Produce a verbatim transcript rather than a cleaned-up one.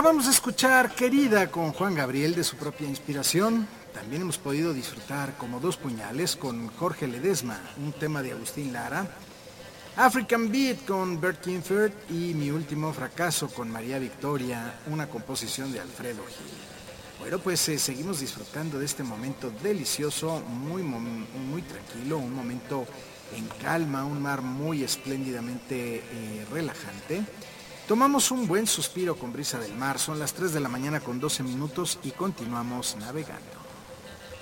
Acabamos de escuchar Querida con Juan Gabriel de su propia inspiración. También hemos podido disfrutar Como dos puñales con Jorge Ledesma, un tema de Agustín Lara. African Beat con Bert Kinford y Mi último fracaso con María Victoria, una composición de Alfredo Gil. Bueno, pues eh, seguimos disfrutando de este momento delicioso, muy, muy tranquilo, un momento en calma, un mar muy espléndidamente eh, relajante. Tomamos un buen suspiro con brisa del mar, son las tres de la mañana con doce minutos y continuamos navegando.